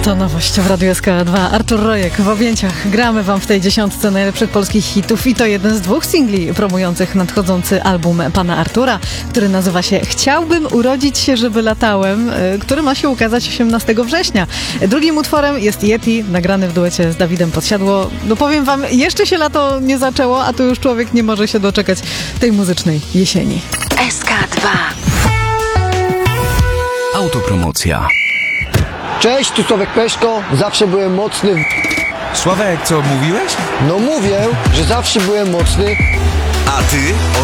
To nowość w Radiu SK2. Artur Rojek w objęciach. Gramy wam w tej dziesiątce najlepszych polskich hitów i to jeden z 2 singli promujących nadchodzący album pana Artura, który nazywa się Chciałbym urodzić się, żeby latałem, który ma się ukazać 18 września. Drugim utworem jest Yeti, nagrany w duecie z Dawidem Podsiadło. No powiem wam, jeszcze się lato nie zaczęło, a tu już człowiek nie może się doczekać tej muzycznej jesieni. SK2. Autopromocja. Cześć, tu Sławek Peszko, zawsze byłem mocny. Sławek, co mówiłeś? No mówię, że zawsze byłem mocny. A ty?